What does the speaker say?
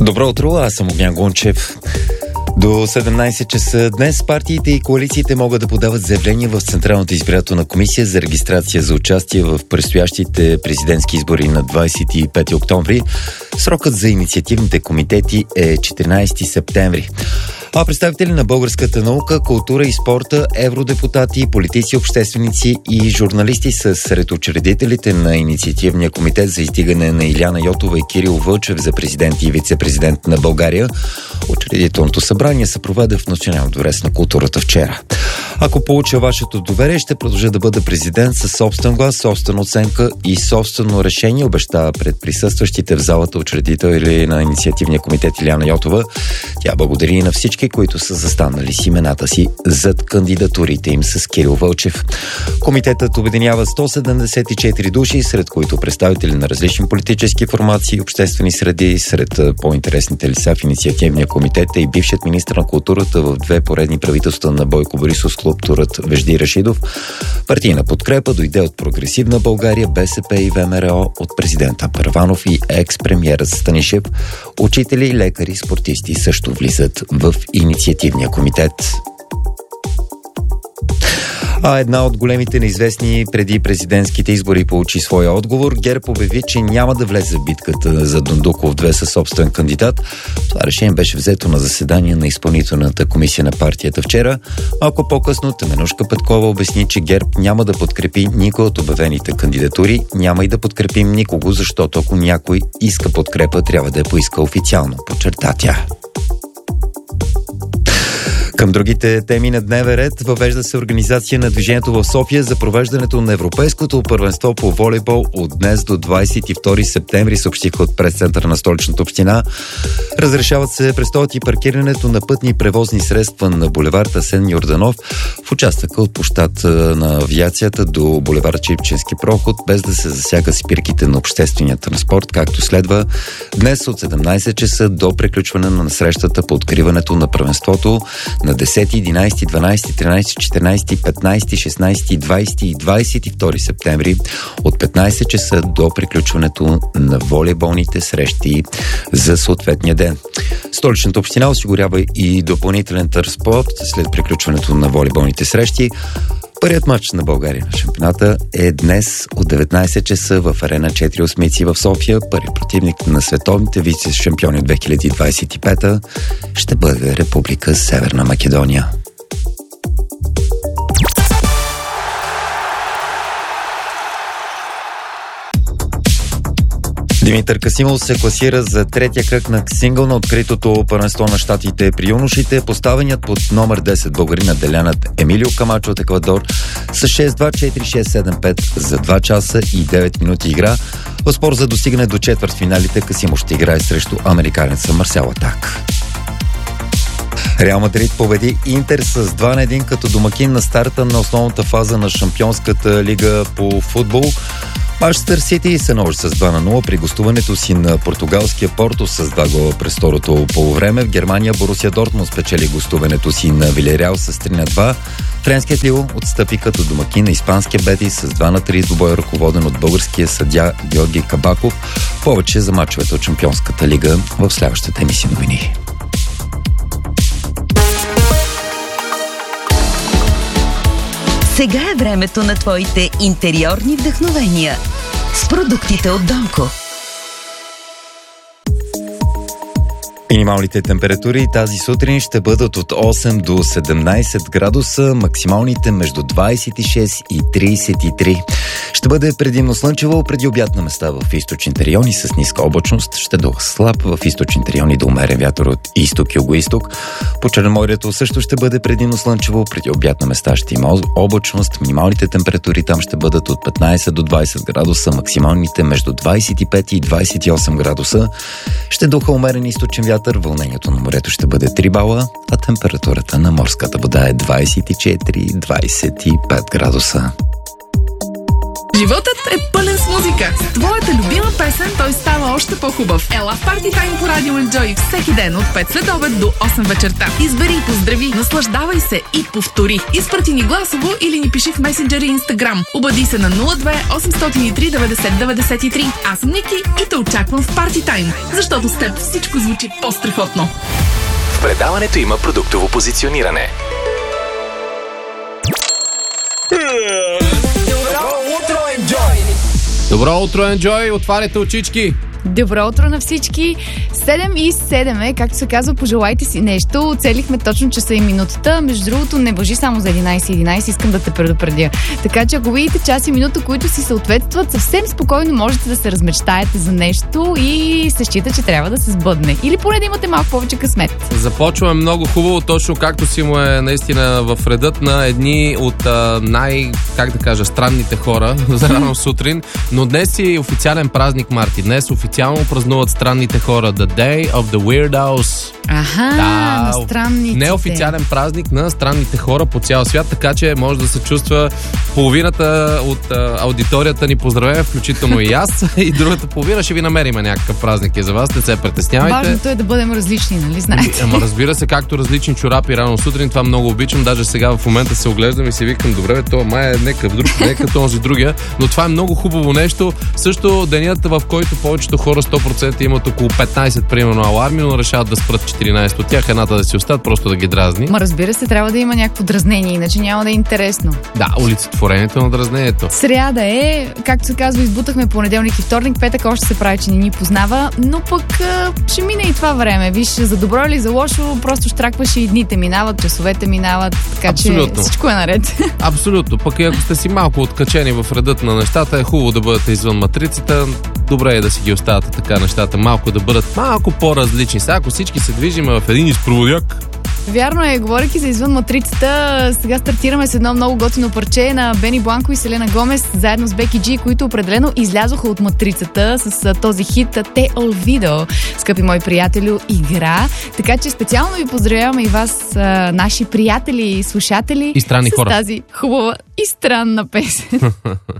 Добро утро, аз съм Огнян Гунчев. До 17 часа днес партиите и коалициите могат да подават заявления в Централната избирателна комисия за регистрация за участие в предстоящите президентски избори на 25 октомври. Срокът за инициативните комитети е 14 септември. А представители на българската наука, култура и спорта, евродепутати, политици, общественици и журналисти са сред учредителите на инициативния комитет за издигане на Илияна Йотова и Кирил Вълчев за президент и вице-президент на България. Учредителното събрание се проведе в Националния дворец на културата вчера. Ако получа вашето доверие, ще продължа да бъда президент със собствен глас, собствена оценка и собствено решение, обеща пред присъстващите в залата учредители на инициативния комитет Илияна Йотова. Тя благодари на всички, които са застанали с имената си зад кандидатурите им с Кирил Вълчев. Комитетът обединява 174 души, сред които представители на различни политически формации и обществени среди. Сред по-интересните лица в инициативния комитет е и бившият министър на културата в две поредни правителства на Бойко Борисов, скулпторът Вежди Рашидов. Партийна подкрепа дойде от Прогресивна България, БСП и ВМРО, от президента Първанов и екс-премиерът Станишев. Учители, лекари, спортисти също влизат в инициативния комитет. А една от големите неизвестни преди президентските избори получи своя отговор. ГЕРБ обяви, че няма да влезе в битката за Дондуков 2 със собствен кандидат. Това решение беше взето на заседание на изпълнителната комисия на партията вчера. Малко по-късно Теменужка Петкова обясни, че ГЕРБ няма да подкрепи никой от обявените кандидатури. Няма и да подкрепим никого, защото ако някой иска подкрепа, трябва да я поиска официално, подчерта тя. Към другите теми на дневен ред въвежда се организация на движението в София за провеждането на Европейското първенство по волейбол от днес до 22 септември, съобщиха от пресцентъра на Столичната община. Разрешават се престоят и паркирането на пътни превозни средства на булевард Асен Йорданов в участъка от площад на авиацията до булевард Чипченски проход, без да се засяга спирките на обществения транспорт, както следва. Днес от 17 часа до приключване на срещата по откриването на първенството на 10, 11, 12, 13, 14, 15, 16, 20 и 22 септември от 15 часа до приключването на волейболните срещи за съответния ден. Столичната община осигурява и допълнителен транспорт след приключването на волейболните срещи. Първият матч на България на шампионата е днес от 19 часа в Арена 4 Осмици в София. Първи противник на световните вице-шампиони от 2025 ще бъде Република Северна Македония. Димитър Касимов се класира за третия кръг на сингъл на откритото първенство на щатите при юношите. Поставеният под номер 10 българина Делянът Емилио Камачо от Еквадор с 6-2, 4-6, 7-5 за 2 часа и 9 минути игра. В спор за достигане до четвъртфиналите Касимов ще играе срещу американеца Марсел Атак. Реал Мадрид победи Интер с 2-1 като домакин на старта на основната фаза на Шампионската лига по футбол. Манчестър Сити се наложи с 2-0 при гостуването си на португалския Порто с 2 гола през второто полувреме. В Германия Борусия Дортмунд спечели гостуването си на Вилереал с 3-2. Френският Лил отстъпи като домакин на испанския Бетис с 2-3 двубой, ръководен от българския съдия Георги Кабаков. Повече за мачовете от Шампионската лига в следващата емисия новини. Сега е времето на твоите интериорни вдъхновения с продуктите от Донко. Минималните температури тази сутрин ще бъдат от 8 до 17 градуса, максималните между 26 и 33. Ще бъде предимно слънчево, преди обяд на места в източните райони с ниска облачност. Ще духа слаб в източните райони до умерен вятър от изток и югоизток. По Черноморието също ще бъде предимно слънчево, преди обяд на места ще има облачност. Минималните температури там ще бъдат от 15 до 20 градуса, максималните между 25 и 28 градуса. Ще духа умерен източен вятър, вълнението на морето ще бъде 3 бала, а температурата на морската вода е 24-25 градуса. Животът е пълен с музика. С твоята любима песен той става още по-хубав. Ела в Party Time по Радио Enjoy всеки ден от 5 след обед до 8 вечерта. Избери и поздрави, наслаждавай се и повтори. Изпрати ни гласово или ни пиши в месенджер и Инстаграм. Обади се на 02 803 9093. Аз съм Ники и те очаквам в Party Time, защото с теб всичко звучи по-страхотно. В предаването има продуктово позициониране. Добро утро, Enjoy! Отваряйте очички! Добро утро на всички! 7:07 е, както се казва, пожелайте си нещо. Оцелихме точно часа и минутата. Между другото, не важи само за 11:11, искам да те предупредя. Така че, ако видите час и минута, които си съответстват, съвсем спокойно можете да се размечтаете за нещо и се счита, че трябва да се сбъдне. Или поне да имате малко повече късмет. Започваме много хубаво, точно както си му е наистина в редът на едни от странните хора за рано сутрин. Но днес си официален празник, Марти. Днес официално празнуват странните хора. The Day of the Weirdos. На странните. Неофициален празник на странните хора по цял свят, така че може да се чувства половината от аудиторията ни поздравяме, включително и аз, и другата половина ще ви намериме някакъв празник за вас, не се притеснявайте. Важното е да бъдем различни, нали знаете? Ама разбира се, както различни чорапи рано сутрин, това много обичам, даже сега в момента се оглеждам и си викам, добре, това май е някакъв друг, не е като този другия, но това е много хубаво нещо. Също денят, в който повечето хора 100% имат около 15 примерно аларми, но решават да спрат 14 от тях, едната да си остат, просто да ги дразни. Ма разбира се, трябва да има някакво дразнение, иначе няма да е интересно. Да, олицетворението на дразнението. Сряда е, както се казва, избутахме понеделник и вторник, петък още се прави, че не ни познава, но пък ще мине и това време. Виж, за добро или за лошо, просто щракваш и дните минават, часовете минават, така абсолютно. Че всичко е наред. Абсолютно. Пък и ако сте си малко откачени в редът на нещата, е хубаво да бъдете извън матрицата. Добре е да си ги оставате така нещата, малко да бъдат малко по-различни. Сега, ако всички се движим в един изпроводяк. Вярно е, говорейки за извън матрицата, сега стартираме с едно много готино парче на Бени Бланко и Селена Гомес, заедно с Беки Джи, които определено излязоха от матрицата с този хит Те Олвидо, скъпи мои приятелю, игра. Така че специално ви поздравяваме и вас, наши приятели и слушатели, и странни хора, с тази хубава и странна песен.